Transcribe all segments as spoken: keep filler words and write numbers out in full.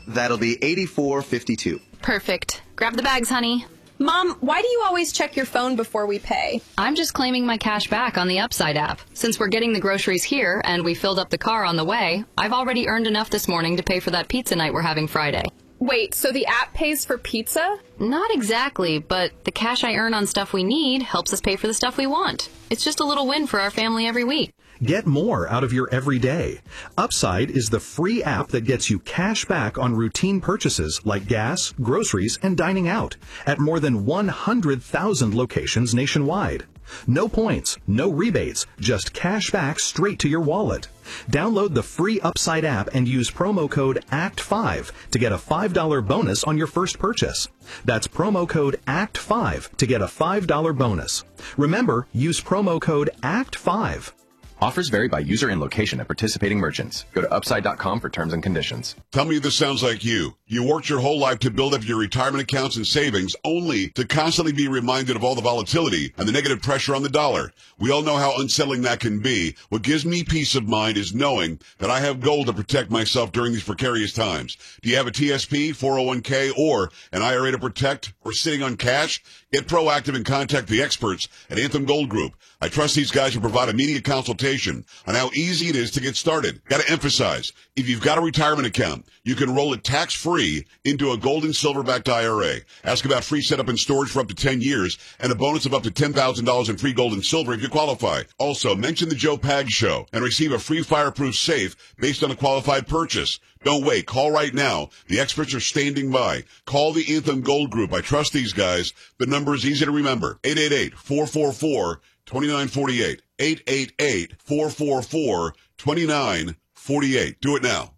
That'll be eighty-four fifty-two. Perfect. Grab the bags, honey. Mom, why do you always check your phone before we pay? I'm just claiming my cash back on the Upside app. Since we're getting the groceries here and we filled up the car on the way, I've already earned enough this morning to pay for that pizza night we're having Friday. Wait, so the app pays for pizza? Not exactly, but the cash I earn on stuff we need helps us pay for the stuff we want. It's just a little win for our family every week. Get more out of your everyday. Upside is the free app that gets you cash back on routine purchases like gas, groceries, and dining out at more than one hundred thousand locations nationwide. No points, no rebates, just cash back straight to your wallet. Download the free Upside app and use promo code A C T five to get a five dollars bonus on your first purchase. That's promo code A C T five to get a five dollars bonus. Remember, use promo code A C T five. Offers vary by user and location at participating merchants. Go to upside dot com for terms and conditions. Tell me this sounds like you. You worked your whole life to build up your retirement accounts and savings, only to constantly be reminded of all the volatility and the negative pressure on the dollar. We all know how unsettling that can be. What gives me peace of mind is knowing that I have gold to protect myself during these precarious times. Do you have a T S P, four oh one k, or an I R A to protect, or sitting on cash? Get proactive and contact the experts at Anthem Gold Group. I trust these guys who provide immediate consultation on how easy it is to get started. Got to emphasize, if you've got a retirement account, you can roll it tax-free into a gold and silver-backed I R A. Ask about free setup and storage for up to ten years and a bonus of up to ten thousand dollars in free gold and silver if you qualify. Also, mention the Joe Pag Show and receive a free fireproof safe based on a qualified purchase. Don't wait. Call right now. The experts are standing by. Call the Anthem Gold Group. I trust these guys. The number is easy to remember. eight eight eight, four four four, two nine four eight. eight eight eight, four four four, two nine four eight. Do it now.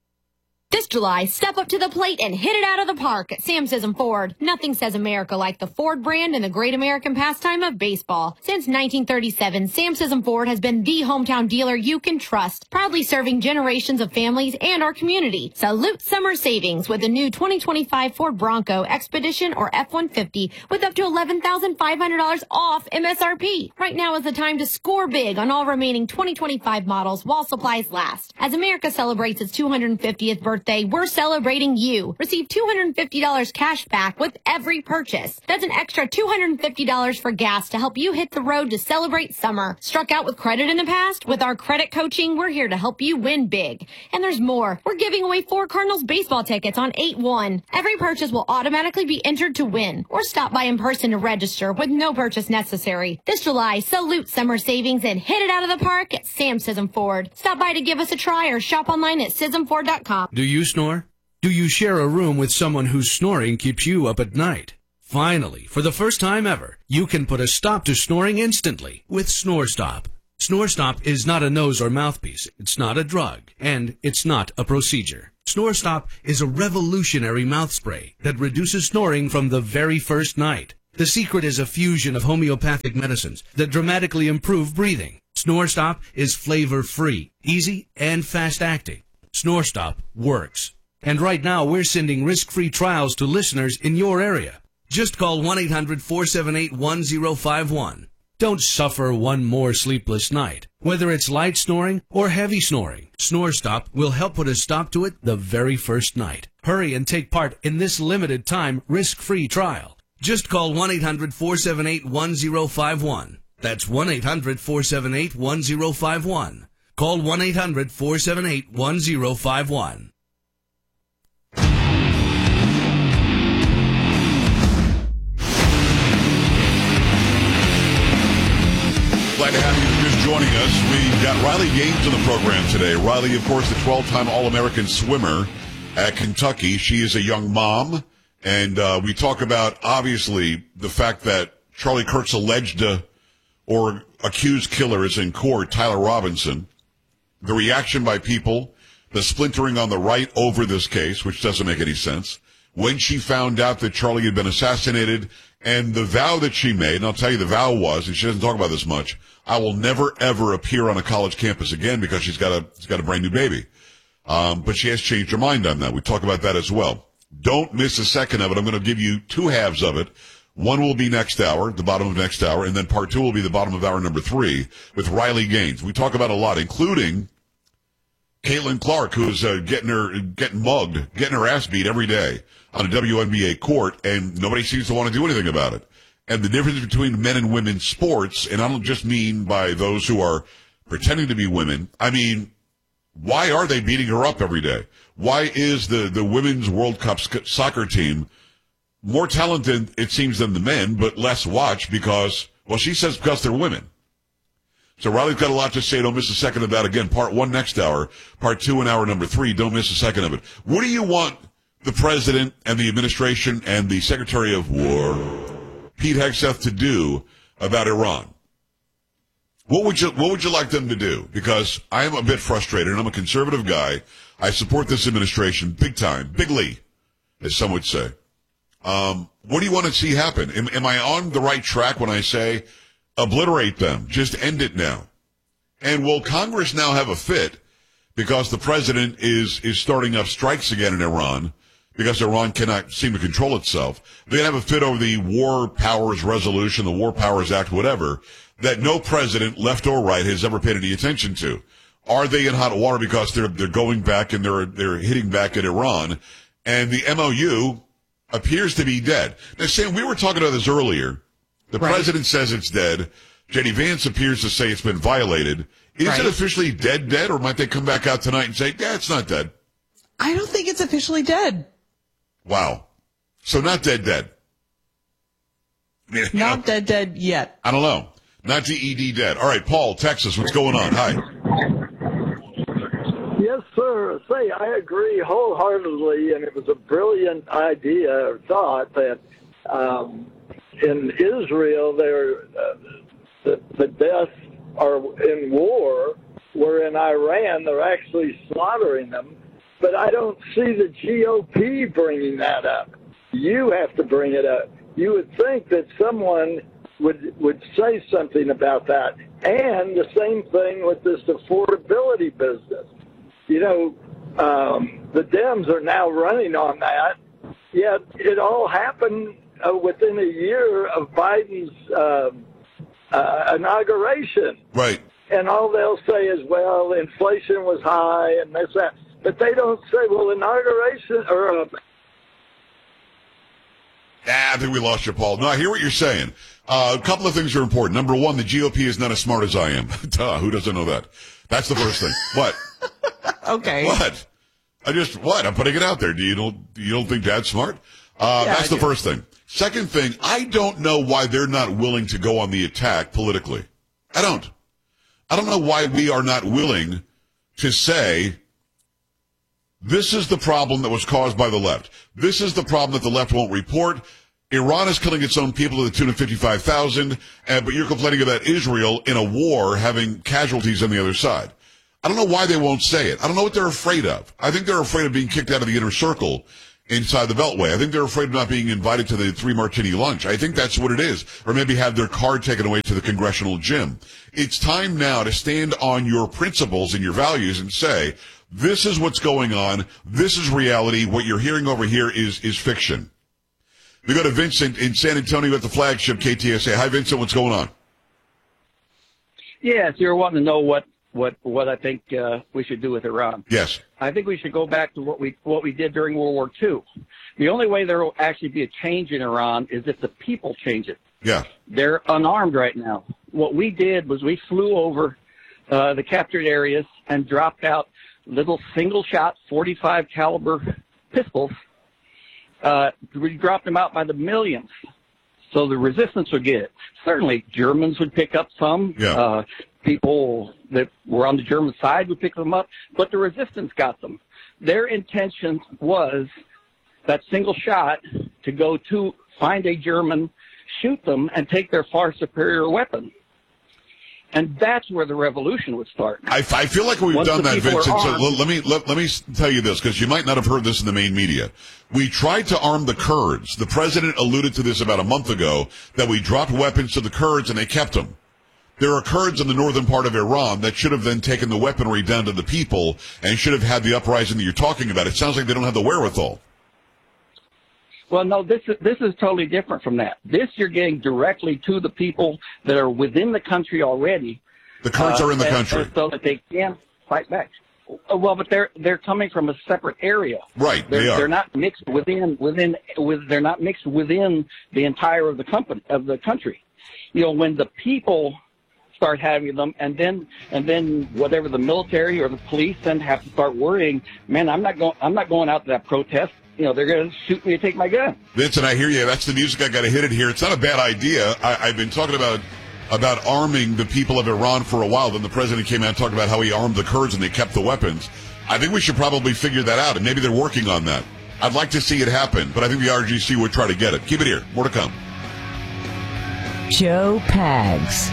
This July, step up to the plate and hit it out of the park at Sam Sism Ford. Nothing says America like the Ford brand and the great American pastime of baseball. Since nineteen thirty-seven, Sam Sism Ford has been the hometown dealer you can trust, proudly serving generations of families and our community. Salute summer savings with the new twenty twenty-five Ford Bronco Expedition or F one fifty with up to eleven thousand five hundred dollars off M S R P. Right now is the time to score big on all remaining twenty twenty-five models while supplies last. As America celebrates its two hundred fiftieth birthday, we're celebrating you. Receive two hundred fifty dollars cash back with every purchase. That's an extra two hundred fifty dollars for gas to help you hit the road to celebrate summer. Struck out with credit in the past? With our credit coaching, we're here to help you win big. And there's more. We're giving away four Cardinals baseball tickets on eight one. Every purchase will automatically be entered to win. Or stop by in person to register with no purchase necessary. This July, salute summer savings and hit it out of the park at Sam Sism Ford. Stop by to give us a try or shop online at sism ford dot com. Do you snore? Do you share a room with someone whose snoring keeps you up at night? Finally, for the first time ever, you can put a stop to snoring instantly with SnoreStop. SnoreStop is not a nose or mouthpiece, it's not a drug, and it's not a procedure. SnoreStop is a revolutionary mouth spray that reduces snoring from the very first night. The secret is a fusion of homeopathic medicines that dramatically improve breathing. SnoreStop is flavor-free, easy, and fast-acting. SnoreStop works. And right now, we're sending risk-free trials to listeners in your area. Just call one eight hundred, four seven eight, one zero five one. Don't suffer one more sleepless night. Whether it's light snoring or heavy snoring, SnoreStop will help put a stop to it the very first night. Hurry and take part in this limited time risk-free trial. Just call one eight hundred, four seven eight, one zero five one. That's one eight hundred, four seven eight, one zero five one. Call one eight hundred, four seven eight, one zero five one. Glad to have you just joining us. We've got Riley Gaines on the program today. Riley, of course, the twelve-time All-American swimmer at Kentucky. She is a young mom, and uh, we talk about, obviously, the fact that Charlie Kirk's alleged uh, or accused killer is in court, Tyler Robinson. The reaction by people, the splintering on the right over this case, which doesn't make any sense. When she found out that Charlie had been assassinated, and the vow that she made, and I'll tell you the vow was, and she doesn't talk about this much, I will never, ever appear on a college campus again because she's got a, she's got a brand new baby. Um, but she has changed her mind on that. We talk about that as well. Don't miss a second of it. I'm going to give you two halves of it. One will be next hour, the bottom of next hour, and then part two will be the bottom of hour number three with Riley Gaines. We talk about a lot, including Caitlin Clark, who's uh, getting her getting mugged, getting her ass beat every day on a W N B A court, and nobody seems to want to do anything about it. And the difference between men and women's sports, and I don't just mean by those who are pretending to be women, I mean, why are they beating her up every day? Why is the, the women's World Cup soccer team more talented, it seems, than the men, but less watched because, well, she says because they're women. So Riley's got a lot to say. Don't miss a second of that. Again, part one next hour, part two in hour number three. Don't miss a second of it. What do you want the president and the administration and the Secretary of War, Pete Hegseth, to do about Iran? What would you What would you like them to do? Because I am a bit frustrated, and I'm a conservative guy. I support this administration big time, bigly, as some would say. Um, what do you want to see happen? Am, am I on the right track when I say obliterate them, just end it now? And will Congress now have a fit because the president is is starting up strikes again in Iran because Iran cannot seem to control itself? They have a fit over the War Powers Resolution, the War Powers Act, whatever, that no president, left or right, has ever paid any attention to. Are they in hot water because they're they're going back and they're they're hitting back at Iran? And the M O U appears to be dead. Now, Sam, we were talking about this earlier. The right. president says it's dead. J D Vance appears to say it's been violated. Is right. it officially dead, dead, or might they come back out tonight and say, yeah, it's not dead? I don't think it's officially dead. Wow. So not dead, dead. I mean, not you know, dead, dead yet. I don't know. Not D E D dead. All right, Paul, Texas, what's going on? Hi. Yes, sir. Say, I agree wholeheartedly, and it was a brilliant idea or thought that um, in Israel, they're, uh, the, the deaths are in war, where in Iran, they're actually slaughtering them. But I don't see the G O P bringing that up. You have to bring it up. You would think that someone would would say something about that. And the same thing with this affordability business. You know, um, the Dems are now running on that, yet it all happened uh, within a year of Biden's uh, uh, inauguration. Right. And all they'll say is, well, inflation was high and this, that. But they don't say, well, inauguration or... Uh, Ah, I think we lost you, Paul. No, I hear what you're saying. Uh, a couple of things are important. Number one, the G O P is not as smart as I am. Duh, who doesn't know that? That's the first thing. What? Okay. What? I just, what? I'm putting it out there. Do you don't, you don't think Dad's smart? Uh, yeah, that's the first thing. Second thing, I don't know why they're not willing to go on the attack politically. I don't. I don't know why we are not willing to say, this is the problem that was caused by the left. This is the problem that the left won't report. Iran is killing its own people to the tune of fifty-five thousand, uh, but you're complaining about Israel in a war having casualties on the other side. I don't know why they won't say it. I don't know what they're afraid of. I think they're afraid of being kicked out of the inner circle inside the Beltway. I think they're afraid of not being invited to the three martini lunch. I think that's what it is. Or maybe have their card taken away to the congressional gym. It's time now to stand on your principles and your values and say, this is what's going on. This is reality. What you're hearing over here is, is fiction. We go to Vincent in San Antonio at the flagship K T S A. Hi, Vincent. What's going on? Yes, you're wanting to know what, what, what I think uh, we should do with Iran. Yes. I think we should go back to what we what we did during World War Two. The only way there will actually be a change in Iran is if the people change it. Yeah. They're unarmed right now. What we did was we flew over uh, the captured areas and dropped out little single-shot forty-five caliber pistols. Uh, we dropped them out by the millions, so the resistance would get it. Certainly, Germans would pick up some. Yeah. Uh, people that were on the German side would pick them up, but the resistance got them. Their intention was that single shot to go to find a German, shoot them, and take their far superior weapon. And that's where the revolution would start. I, I feel like we've Once done that, Vincent. So armed, let, let me let, let me tell you this, because you might not have heard this in the main media. We tried to arm the Kurds. The president alluded to this about a month ago, that we dropped weapons to the Kurds and they kept them. There are Kurds in the northern part of Iran that should have then taken the weaponry down to the people and should have had the uprising that you're talking about. It sounds like they don't have the wherewithal. Well, no, this is, this is totally different from that. This you're getting directly to the people that are within the country already. The Kurds uh, are in the and, country. and so that they can fight back. Well, but they're they're coming from a separate area. Right, they're, they are. They're not mixed within within with. They're not mixed within the entire of the company of the country. You know, when the people start having them, and then and then whatever the military or the police then have to start worrying. Man, I'm not going. I'm not going out to that protest. You know, they're going to shoot me and take my gun. Vincent, I hear you. That's the music. I got to hit it here. It's not a bad idea. I, I've been talking about. about arming the people of Iran for a while. Then the president came out and talked about how he armed the Kurds and they kept the weapons. I think we should probably figure that out, and maybe they're working on that. I'd like to see it happen, but I think the R G C would try to get it. Keep it here. More to come. Joe Pags.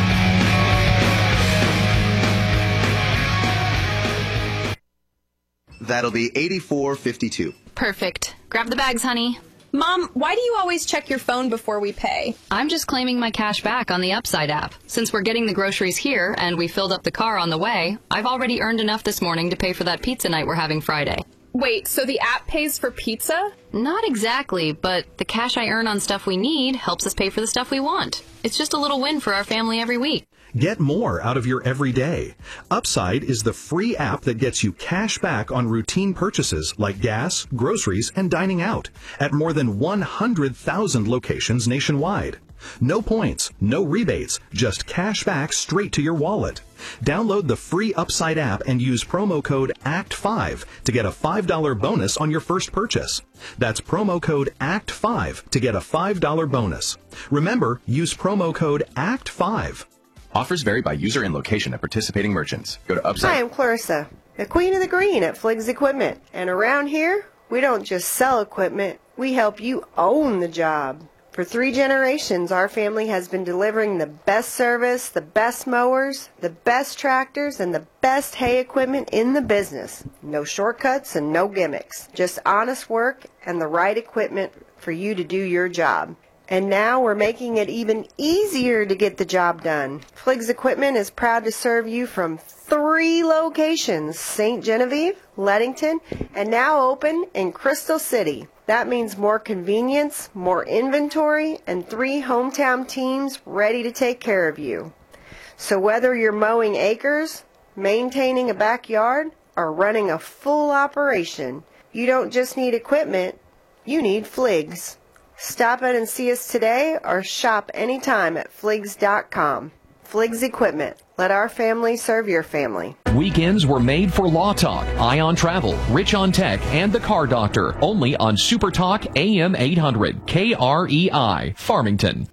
That'll be eighty-four fifty-two. Perfect. Grab the bags, honey. Mom, why do you always check your phone before we pay? I'm just claiming my cash back on the Upside app. Since we're getting the groceries here and we filled up the car on the way, I've already earned enough this morning to pay for that pizza night we're having Friday. Wait, so the app pays for pizza? Not exactly, but the cash I earn on stuff we need helps us pay for the stuff we want. It's just a little win for our family every week. Get more out of your everyday. Upside is the free app that gets you cash back on routine purchases like gas, groceries, and dining out at more than one hundred thousand locations nationwide. No points, no rebates, just cash back straight to your wallet. Download the free Upside app and use promo code A C T five to get a five dollar bonus on your first purchase. That's promo code A C T five to get a five dollar bonus. Remember, use promo code A C T five. Offers vary by user and location at participating merchants. Go to Upside. Hi, I'm Clarissa, the Queen of the Green at Fliggs Equipment. And around here, we don't just sell equipment, we help you own the job. For three generations, our family has been delivering the best service, the best mowers, the best tractors, and the best hay equipment in the business. No shortcuts and no gimmicks. Just honest work and the right equipment for you to do your job. And now we're making it even easier to get the job done. Fliggs Equipment is proud to serve you from three locations, Saint Genevieve, Leadington, and now open in Crystal City. That means more convenience, more inventory, and three hometown teams ready to take care of you. So whether you're mowing acres, maintaining a backyard, or running a full operation, you don't just need equipment, you need Fliggs. Stop in and see us today or shop anytime at fliggs dot com. Fliggs Equipment. Let our family serve your family. Weekends were made for Law Talk, Ion Travel, Rich on Tech, and The Car Doctor. Only on Super Talk A M eight hundred, K R E I, Farmington.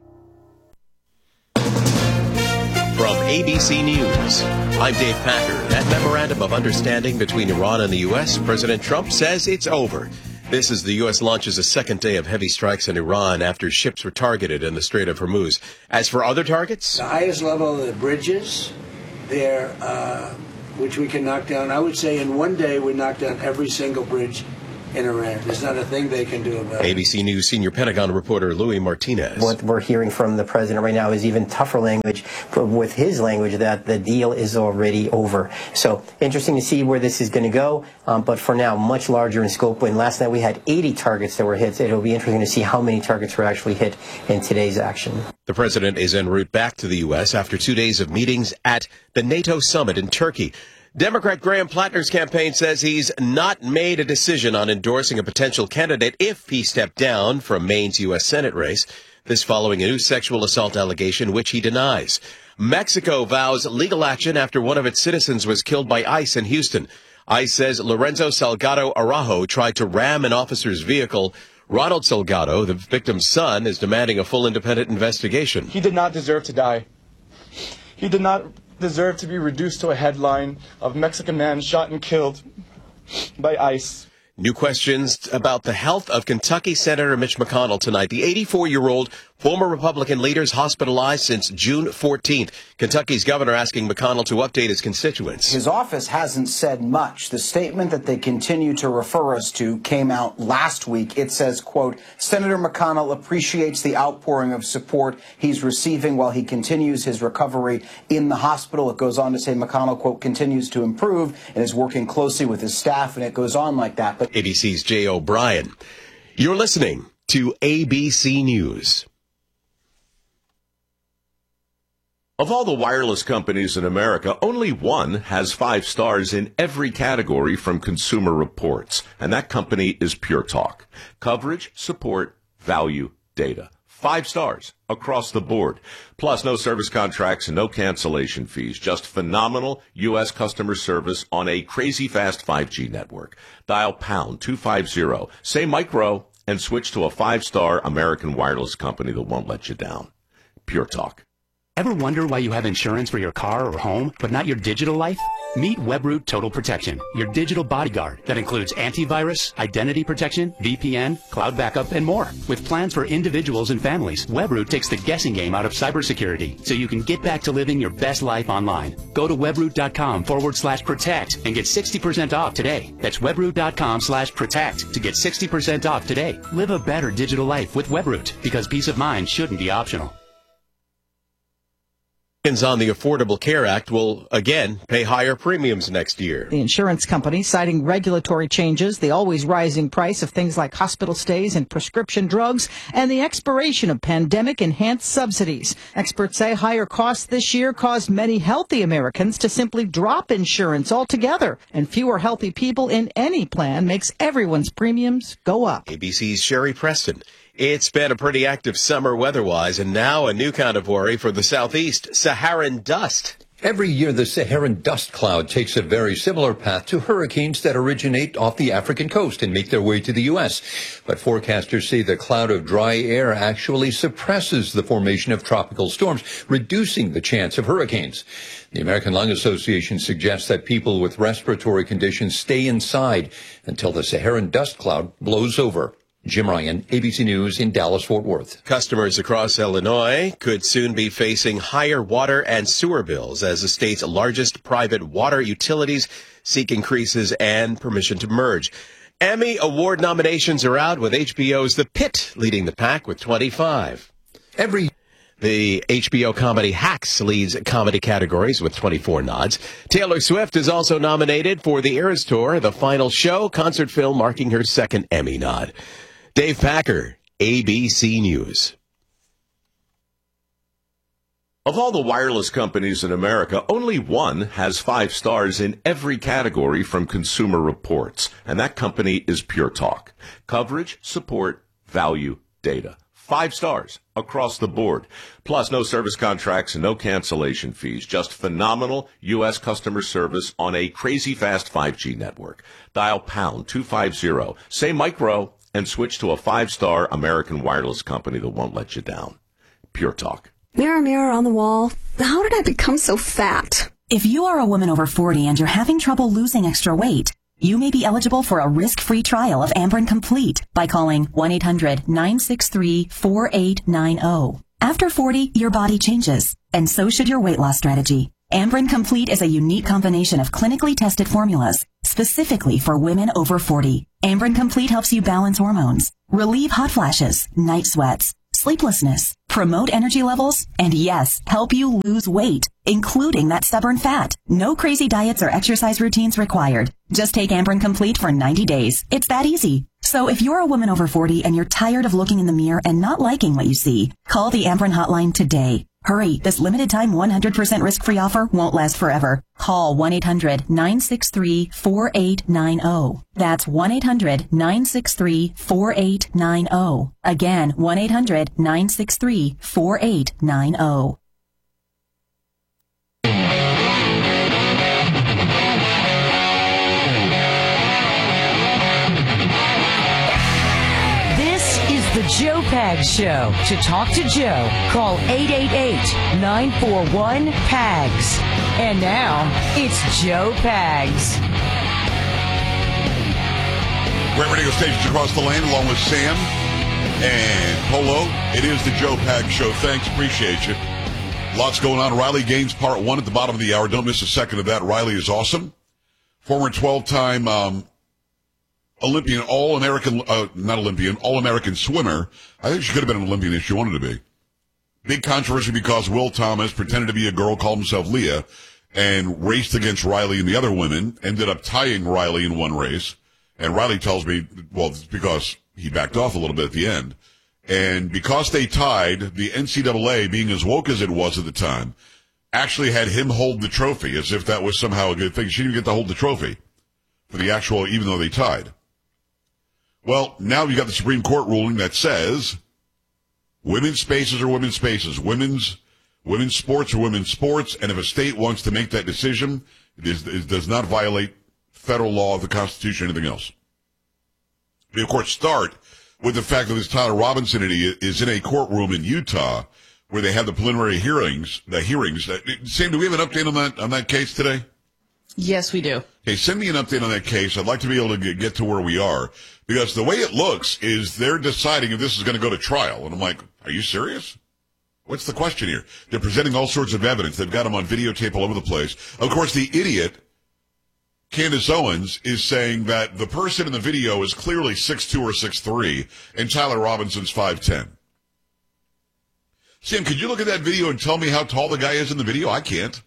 From A B C News, I'm Dave Packer. That memorandum of understanding between Iran and the U S, President Trump says it's over. This as the U S launches a second day of heavy strikes in Iran after ships were targeted in the Strait of Hormuz. As for other targets, the highest level of the bridges there, uh, which we can knock down. I would say in one day we knock down every single bridge in Iran. There's not a thing they can do about it. A B C News senior Pentagon reporter Louis Martinez. What we're hearing from the president right now is even tougher language with his language that the deal is already over. So interesting to see where this is going to go. Um, but for now, much larger in scope. When last night we had eighty targets that were hit, it'll be interesting to see how many targets were actually hit in today's action. The president is en route back to the U S after two days of meetings at the NATO summit in Turkey. Democrat Graham Plattner's campaign says he's not made a decision on endorsing a potential candidate if he stepped down from Maine's U S Senate race. This following a new sexual assault allegation, which he denies. Mexico vows legal action after one of its citizens was killed by ICE in Houston. ICE says Lorenzo Salgado Araujo tried to ram an officer's vehicle. Ronald Salgado, the victim's son, is demanding a full independent investigation. He did not deserve to die. He did not deserve to be reduced to a headline of Mexican man shot and killed by ICE. New questions about the health of Kentucky Senator Mitch McConnell tonight. The eighty-four-year-old former Republican leader is hospitalized since June fourteenth. Kentucky's governor asking McConnell to update his constituents. His office hasn't said much. The statement that they continue to refer us to came out last week. It says, quote, Senator McConnell appreciates the outpouring of support he's receiving while he continues his recovery in the hospital. It goes on to say McConnell, quote, continues to improve and is working closely with his staff, and it goes on like that. But A B C's Jay O'Brien. You're listening to A B C News. Of all the wireless companies in America, only one has five stars in every category from Consumer Reports, and that company is Pure Talk. Coverage, support, value, data. Five stars across the board. Plus, no service contracts and no cancellation fees. Just phenomenal U S customer service on a crazy fast five G network. Dial pound two fifty, say micro, and switch to a five-star American wireless company that won't let you down. Pure Talk. Ever wonder why you have insurance for your car or home, but not your digital life? Meet Webroot Total Protection, your digital bodyguard that includes antivirus, identity protection, V P N, cloud backup, and more. With plans for individuals and families, Webroot takes the guessing game out of cybersecurity so you can get back to living your best life online. Go to webroot.com forward slash protect and get sixty percent off today. That's webroot.com slash protect to get sixty percent off today. Live a better digital life with Webroot, because peace of mind shouldn't be optional. On the Affordable Care Act will again pay higher premiums next year. The insurance company citing regulatory changes, the always rising price of things like hospital stays and prescription drugs, and the expiration of pandemic-enhanced subsidies. Experts say higher costs this year caused many healthy Americans to simply drop insurance altogether, and fewer healthy people in any plan makes everyone's premiums go up. A B C's Sherry Preston. It's been a pretty active summer weather-wise, and now a new kind of worry for the southeast, Saharan dust. Every year, the Saharan dust cloud takes a very similar path to hurricanes that originate off the African coast and make their way to the U S. But forecasters say the cloud of dry air actually suppresses the formation of tropical storms, reducing the chance of hurricanes. The American Lung Association suggests that people with respiratory conditions stay inside until the Saharan dust cloud blows over. Jim Ryan, A B C News in Dallas-Fort Worth. Customers across Illinois could soon be facing higher water and sewer bills as the state's largest private water utilities seek increases and permission to merge. Emmy Award nominations are out, with H B O's The Pit leading the pack with twenty-five. Every The H B O comedy Hacks leads comedy categories with twenty-four nods. Taylor Swift is also nominated for the Eras Tour, the final show concert film marking her second Emmy nod. Dave Packer, A B C News. Of all the wireless companies in America, only one has five stars in every category from Consumer Reports, and that company is Pure Talk. Coverage, support, value, data. Five stars across the board. Plus, no service contracts and no cancellation fees. Just phenomenal U S customer service on a crazy fast five G network. Dial pound two fifty, say micro, and switch to a five-star American wireless company that won't let you down. Pure Talk. Mirror, mirror on the wall, how did I become so fat? If you are a woman over forty and you're having trouble losing extra weight, you may be eligible for a risk-free trial of Amberen Complete by calling one eight hundred nine six three four eight nine zero. After forty, your body changes, and so should your weight loss strategy. Amberen Complete is a unique combination of clinically tested formulas specifically for women over forty. Amberen Complete helps you balance hormones, relieve hot flashes, night sweats, sleeplessness, promote energy levels, and yes, help you lose weight, including that stubborn fat. No crazy diets or exercise routines required. Just take Amberen Complete for ninety days. It's that easy. So if you're a woman over forty and you're tired of looking in the mirror and not liking what you see, call the Amberen hotline today. Hurry, this limited time one hundred percent risk-free offer won't last forever. Call one eight hundred nine six three four eight nine zero. That's one eight hundred nine six three four eight nine zero. Again, one eight hundred nine six three four eight nine zero. The Joe Pags Show. To talk to Joe, call eight eight eight nine four one P A G S. And now, it's Joe Pags. Great radio stations across the land, along with Sam and Polo. It is the Joe Pags Show. Thanks, appreciate you. Lots going on. Riley Gaines, part one at the bottom of the hour. Don't miss a second of that. Riley is awesome. Former twelve-time um, Olympian, All-American, uh, not Olympian, All-American swimmer. I think she could have been an Olympian if she wanted to be. Big controversy because Will Thomas pretended to be a girl, called himself Leah, and raced against Riley and the other women, ended up tying Riley in one race. And Riley tells me, well, it's because he backed off a little bit at the end. And because they tied, the N C double A, being as woke as it was at the time, actually had him hold the trophy as if that was somehow a good thing. She didn't get to hold the trophy for the actual, even though they tied. Well, now you got the Supreme Court ruling that says women's spaces are women's spaces. Women's, women's sports are women's sports. And if a state wants to make that decision, it, is, it does not violate federal law, the Constitution, anything else. We, of course, start with the fact that this Tyler Robinson idiot is in a courtroom in Utah where they have the preliminary hearings, the hearings. Sam, do we have an update on that, on that case today? Yes, we do. Okay, send me an update on that case. I'd like to be able to get, get to where we are, because the way it looks is they're deciding if this is going to go to trial. And I'm like, are you serious? What's the question here? They're presenting all sorts of evidence. They've got them on videotape all over the place. Of course, the idiot, Candace Owens, is saying that the person in the video is clearly six two or six three, and Tyler Robinson's five ten. Sam, could you look at that video and tell me how tall the guy is in the video? I can't.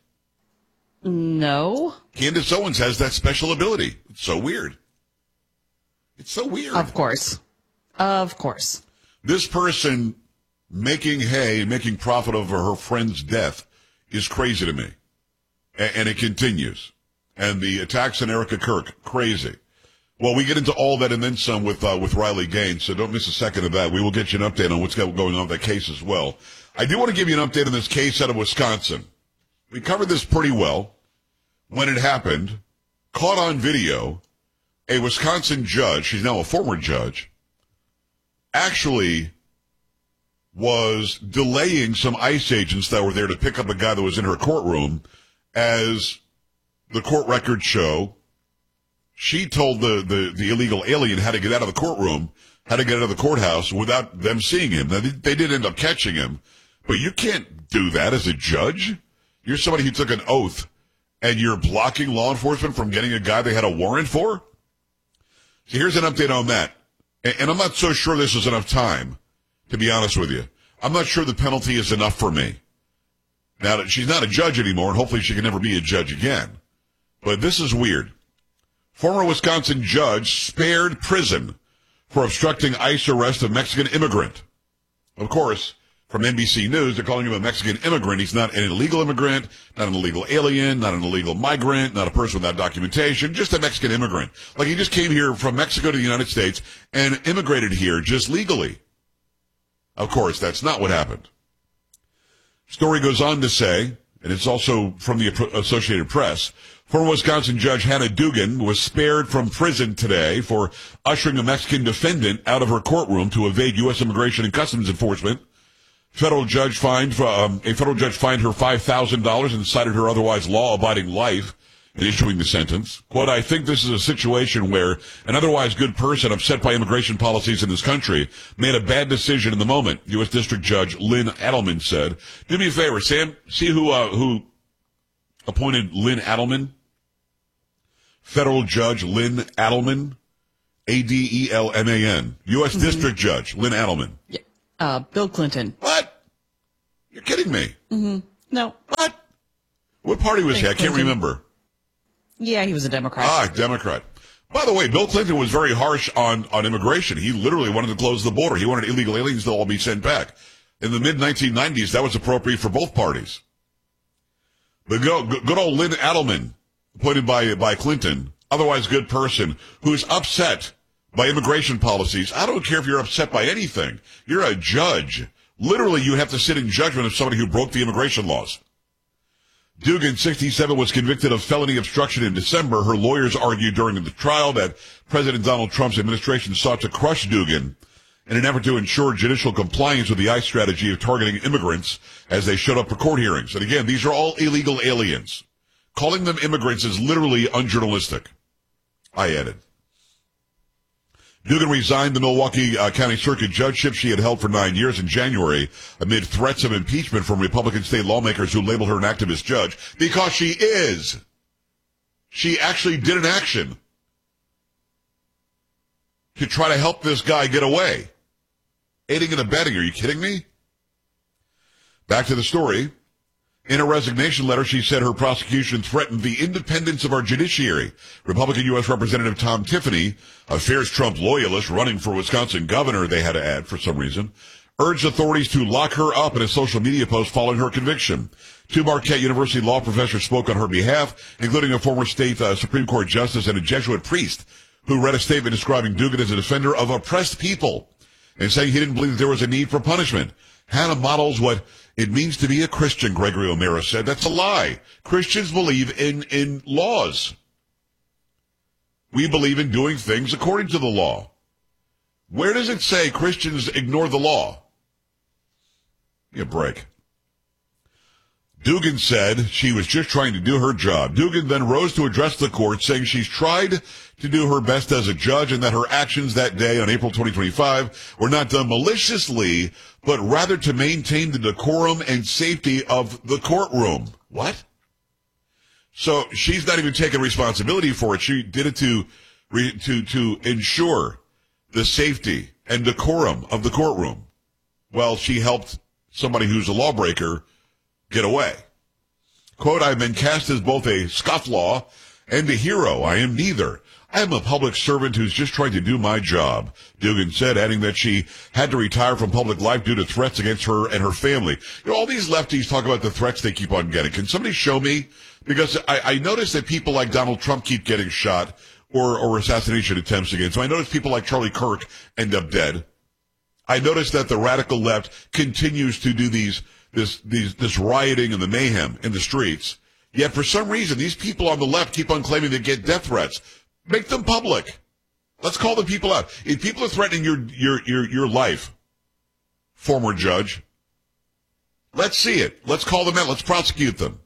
No. Candace Owens has that special ability. It's so weird. It's so weird. Of course. Of course. This person making hay, making profit over her friend's death is crazy to me. A- and it continues. And the attacks on Erica Kirk, crazy. Well, we get into all that and then some with uh, with Riley Gaines, so don't miss a second of that. We will get you an update on what's going on with that case as well. I do want to give you an update on this case out of Wisconsin. We covered this pretty well when it happened. Caught on video, a Wisconsin judge, she's now a former judge, actually was delaying some ICE agents that were there to pick up a guy that was in her courtroom. As the court records show, she told the, the, the illegal alien how to get out of the courtroom, how to get out of the courthouse without them seeing him. Now, they did end up catching him, but you can't do that as a judge. You're somebody who took an oath, and you're blocking law enforcement from getting a guy they had a warrant for? So here's an update on that. And I'm not so sure this is enough time, to be honest with you. I'm not sure the penalty is enough for me. Now that she's not a judge anymore, and hopefully she can never be a judge again. But this is weird. Former Wisconsin judge spared prison for obstructing ICE arrest of Mexican immigrant. Of course, from N B C News, they're calling him a Mexican immigrant. He's not an illegal immigrant, not an illegal alien, not an illegal migrant, not a person without documentation, just a Mexican immigrant. Like he just came here from Mexico to the United States and immigrated here just legally. Of course, that's not what happened. Story goes on to say, and it's also from the Associated Press, former Wisconsin Judge Hannah Dugan was spared from prison today for ushering a Mexican defendant out of her courtroom to evade U S Immigration and Customs Enforcement. Federal judge fined um, a federal judge fined her five thousand dollars and cited her otherwise law-abiding life in issuing the sentence. Quote, I think this is a situation where an otherwise good person upset by immigration policies in this country made a bad decision in the moment, U S District Judge Lynn Adelman said. Do me a favor, Sam, see who uh, who appointed Lynn Adelman? Federal Judge Lynn Adelman, A D E L M A N. U S Mm-hmm. District Judge Lynn Adelman. Yeah. Uh, Bill Clinton. What? You're kidding me. Mm-hmm. No. What? What party was he? I can't remember. Yeah, he was a Democrat. Ah, Democrat. By the way, Bill Clinton was very harsh on, on immigration. He literally wanted to close the border. He wanted illegal aliens to all be sent back. In the mid nineteen nineties, that was appropriate for both parties. But good, good old Lynn Adelman, appointed by, by Clinton, otherwise good person, who's upset by immigration policies. I don't care if you're upset by anything. You're a judge. Literally, you have to sit in judgment of somebody who broke the immigration laws. Dugan, sixty-seven, was convicted of felony obstruction in December. Her lawyers argued during the trial that President Donald Trump's administration sought to crush Dugan in an effort to ensure judicial compliance with the ICE strategy of targeting immigrants as they showed up for court hearings. And again, these are all illegal aliens. Calling them immigrants is literally unjournalistic, I added. Dugan resigned the Milwaukee uh, County Circuit judgeship she had held for nine years in January amid threats of impeachment from Republican state lawmakers who labeled her an activist judge, because she is. She actually did an action to try to help this guy get away. Aiding and abetting, are you kidding me? Back to the story. In a resignation letter, she said her prosecution threatened the independence of our judiciary. Republican U S Representative Tom Tiffany, a fierce Trump loyalist running for Wisconsin governor, they had to add for some reason, urged authorities to lock her up in a social media post following her conviction. Two Marquette University law professors spoke on her behalf, including a former state uh, Supreme Court justice and a Jesuit priest who read a statement describing Dugan as a defender of oppressed people and saying he didn't believe that there was a need for punishment. Hannah models what it means to be a Christian, Gregory O'Meara said. That's a lie. Christians believe in, in laws. We believe in doing things according to the law. Where does it say Christians ignore the law? Give me a break. Dugan said she was just trying to do her job. Dugan then rose to address the court, saying she's tried to do her best as a judge and that her actions that day on April twenty twenty-five were not done maliciously, but rather to maintain the decorum and safety of the courtroom. What? So she's not even taking responsibility for it. She did it to, to, to ensure the safety and decorum of the courtroom. Well, she helped somebody who's a lawbreaker get away. Quote, I've been cast as both a scofflaw and a hero. I am neither. I am a public servant who's just trying to do my job, Dugan said, adding that she had to retire from public life due to threats against her and her family. You know, all these lefties talk about the threats they keep on getting. Can somebody show me? Because I, I notice that people like Donald Trump keep getting shot or, or assassination attempts against. So I notice people like Charlie Kirk end up dead. I notice that the radical left continues to do these This, these, this rioting and the mayhem in the streets. Yet for some reason, these people on the left keep on claiming they get death threats. Make them public. Let's call the people out. If people are threatening your, your, your, your life, former judge, let's see it. Let's call them out. Let's prosecute them.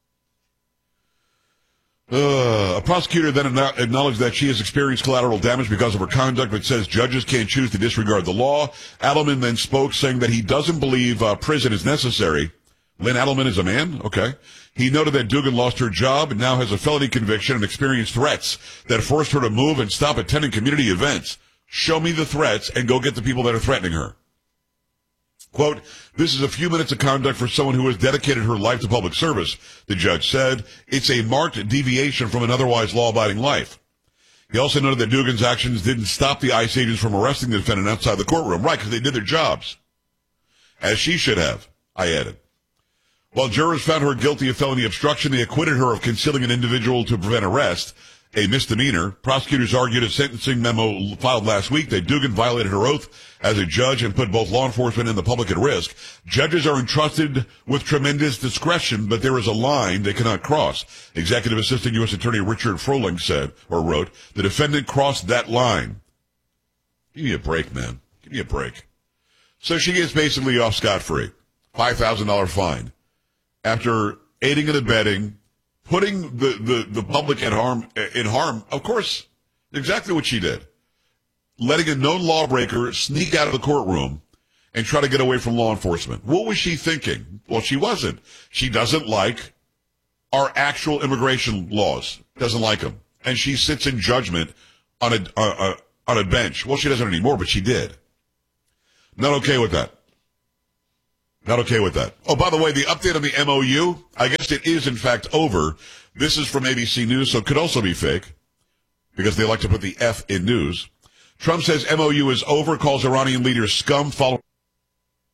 Uh, a prosecutor then acknowledged that she has experienced collateral damage because of her conduct, but says judges can't choose to disregard the law. Adelman then spoke, saying that he doesn't believe uh, prison is necessary. Lynn Adelman is a man? Okay. He noted that Dugan lost her job and now has a felony conviction and experienced threats that forced her to move and stop attending community events. Show me the threats and go get the people that are threatening her. Quote, this is a few minutes of conduct for someone who has dedicated her life to public service, the judge said. It's a marked deviation from an otherwise law-abiding life. He also noted that Dugan's actions didn't stop the ICE agents from arresting the defendant outside the courtroom. Right, because they did their jobs. As she should have, I added. While jurors found her guilty of felony obstruction, they acquitted her of concealing an individual to prevent arrest, a misdemeanor. Prosecutors argued a sentencing memo filed last week that Dugan violated her oath as a judge and put both law enforcement and the public at risk. Judges are entrusted with tremendous discretion, but there is a line they cannot cross. Executive Assistant U S Attorney Richard Froling said, or wrote, the defendant crossed that line. Give me a break, man. Give me a break. So she gets basically off scot-free. five thousand dollars fine. After aiding and abetting, putting the, the, the public at harm, in harm, of course, exactly what she did. Letting a known lawbreaker sneak out of the courtroom and try to get away from law enforcement. What was she thinking? Well, she wasn't. She doesn't like our actual immigration laws. Doesn't like them. And she sits in judgment on a, uh, on a bench. Well, she doesn't anymore, but she did. Not okay with that. Not okay with that. Oh, by the way, the update on the M O U, I guess it is in fact over. This is from A B C News, so it could also be fake because they like to put the F in news. Trump says M O U is over, calls Iranian leaders scum following